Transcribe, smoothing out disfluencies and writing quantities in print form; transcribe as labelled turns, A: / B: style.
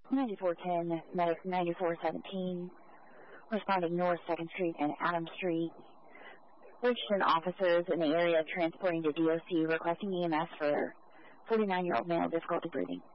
A: 9410, medic 9417, responding North 2nd Street and Adams Street. Richardson officers in the area transporting to DOC requesting EMS for 49-year-old male, difficulty breathing.